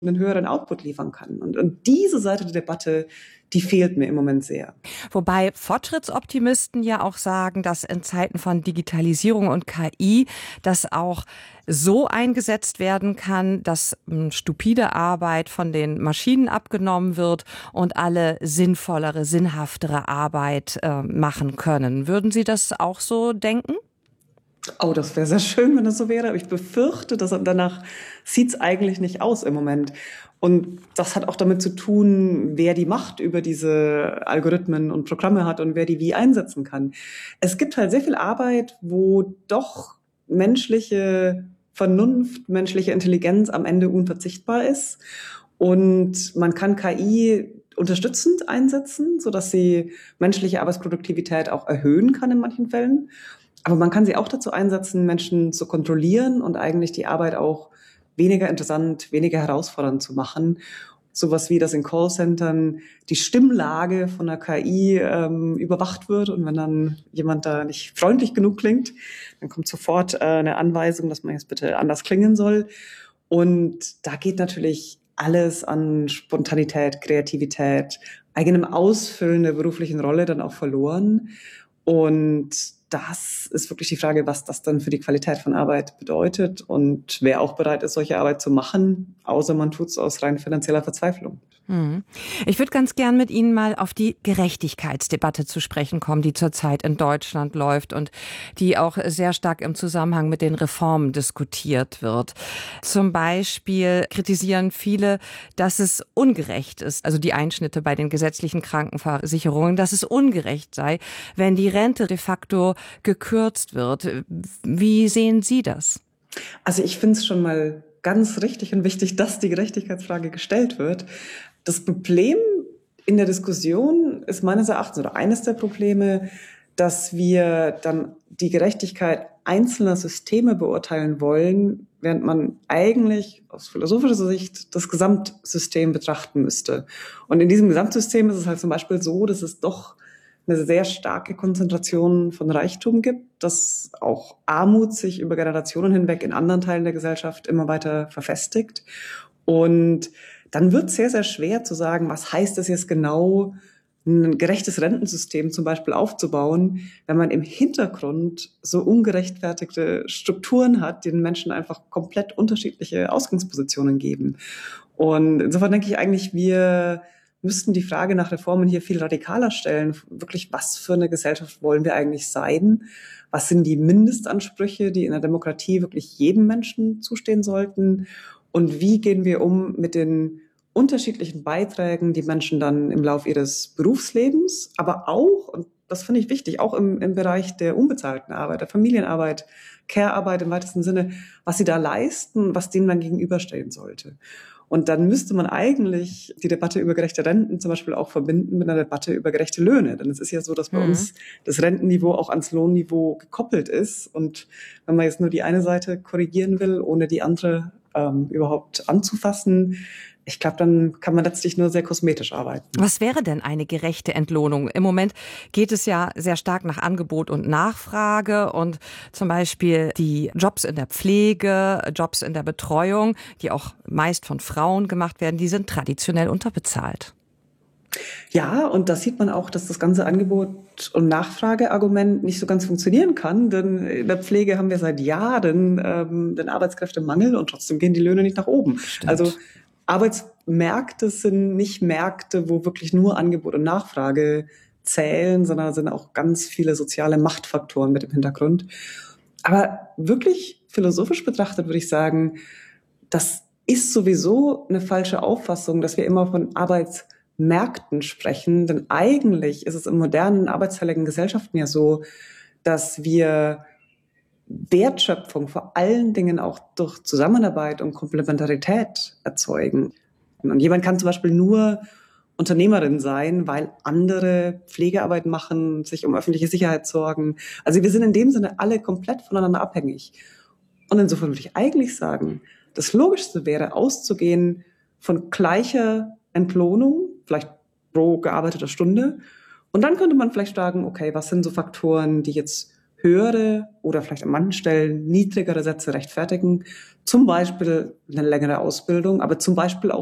einen höheren Output liefern kann. Und diese Seite der Debatte, die fehlt mir im Moment sehr. Wobei Fortschrittsoptimisten ja auch sagen, dass in Zeiten von Digitalisierung und KI das auch so eingesetzt werden kann, dass stupide Arbeit von den Maschinen abgenommen wird und alle sinnvollere, sinnhaftere Arbeit machen können. Würden Sie das auch so denken? Oh, das wäre sehr schön, wenn das so wäre. Aber ich befürchte, dass danach sieht's eigentlich nicht aus im Moment. Und das hat auch damit zu tun, wer die Macht über diese Algorithmen und Programme hat und wer die wie einsetzen kann. Es gibt halt sehr viel Arbeit, wo doch menschliche Vernunft, menschliche Intelligenz am Ende unverzichtbar ist. Und man kann KI unterstützend einsetzen, sodass sie menschliche Arbeitsproduktivität auch erhöhen kann in manchen Fällen. Aber man kann sie auch dazu einsetzen, Menschen zu kontrollieren und eigentlich die Arbeit auch weniger interessant, weniger herausfordernd zu machen. Sowas wie, dass in Callcentern die Stimmlage von der KI überwacht wird. Und wenn dann jemand da nicht freundlich genug klingt, dann kommt sofort eine Anweisung, dass man jetzt bitte anders klingen soll. Und da geht natürlich alles an Spontanität, Kreativität, eigenem Ausfüllen der beruflichen Rolle dann auch verloren. Und das ist wirklich die Frage, was das dann für die Qualität von Arbeit bedeutet und wer auch bereit ist, solche Arbeit zu machen, außer man tut es aus rein finanzieller Verzweiflung. Ich würde ganz gern mit Ihnen mal auf die Gerechtigkeitsdebatte zu sprechen kommen, die zurzeit in Deutschland läuft und die auch sehr stark im Zusammenhang mit den Reformen diskutiert wird. Zum Beispiel kritisieren viele, dass es ungerecht ist, also die Einschnitte bei den gesetzlichen Krankenversicherungen, dass es ungerecht sei, wenn die Rente de facto gekürzt wird. Wie sehen Sie das? Also ich finde es schon mal ganz richtig und wichtig, dass die Gerechtigkeitsfrage gestellt wird. Das Problem in der Diskussion ist meines Erachtens oder eines der Probleme, dass wir dann die Gerechtigkeit einzelner Systeme beurteilen wollen, während man eigentlich aus philosophischer Sicht das Gesamtsystem betrachten müsste. Und in diesem Gesamtsystem ist es halt zum Beispiel so, dass es doch eine sehr starke Konzentration von Reichtum gibt, dass auch Armut sich über Generationen hinweg in anderen Teilen der Gesellschaft immer weiter verfestigt. Und dann wird es sehr, sehr schwer zu sagen, was heißt es jetzt genau, ein gerechtes Rentensystem zum Beispiel aufzubauen, wenn man im Hintergrund so ungerechtfertigte Strukturen hat, die den Menschen einfach komplett unterschiedliche Ausgangspositionen geben. Und insofern denke ich eigentlich, wir müssten die Frage nach Reformen hier viel radikaler stellen. Wirklich, was für eine Gesellschaft wollen wir eigentlich sein? Was sind die Mindestansprüche, die in der Demokratie wirklich jedem Menschen zustehen sollten? Und wie gehen wir um mit den unterschiedlichen Beiträgen, die Menschen dann im Lauf ihres Berufslebens, aber auch, und das finde ich wichtig, auch im Bereich der unbezahlten Arbeit, der Familienarbeit, Care-Arbeit im weitesten Sinne, was sie da leisten, was dem dann gegenüberstehen sollte. Und dann müsste man eigentlich die Debatte über gerechte Renten zum Beispiel auch verbinden mit einer Debatte über gerechte Löhne. Denn es ist ja so, dass bei uns das Rentenniveau auch ans Lohnniveau gekoppelt ist. Und wenn man jetzt nur die eine Seite korrigieren will, ohne die andere überhaupt anzufassen, ich glaube, dann kann man letztlich nur sehr kosmetisch arbeiten. Was wäre denn eine gerechte Entlohnung? Im Moment geht es ja sehr stark nach Angebot und Nachfrage und zum Beispiel die Jobs in der Pflege, Jobs in der Betreuung, die auch meist von Frauen gemacht werden, die sind traditionell unterbezahlt. Ja, und da sieht man auch, dass das ganze Angebot- und Nachfrageargument nicht so ganz funktionieren kann, denn in der Pflege haben wir seit Jahren den Arbeitskräftemangel und trotzdem gehen die Löhne nicht nach oben. Stimmt. Also Arbeitsmärkte sind nicht Märkte, wo wirklich nur Angebot und Nachfrage zählen, sondern da sind auch ganz viele soziale Machtfaktoren mit im Hintergrund. Aber wirklich philosophisch betrachtet würde ich sagen, das ist sowieso eine falsche Auffassung, dass wir immer von Arbeitsmärkten sprechen, denn eigentlich ist es in modernen arbeitsteiligen Gesellschaften ja so, dass wir Wertschöpfung vor allen Dingen auch durch Zusammenarbeit und Komplementarität erzeugen. Und jemand kann zum Beispiel nur Unternehmerin sein, weil andere Pflegearbeit machen, sich um öffentliche Sicherheit sorgen. Also wir sind in dem Sinne alle komplett voneinander abhängig. Und insofern würde ich eigentlich sagen, das Logischste wäre auszugehen von gleicher Entlohnung, vielleicht pro gearbeiteter Stunde. Und dann könnte man vielleicht sagen, okay, was sind so Faktoren, die jetzt höhere oder vielleicht an manchen Stellen niedrigere Sätze rechtfertigen. Zum Beispiel eine längere Ausbildung, aber zum Beispiel auch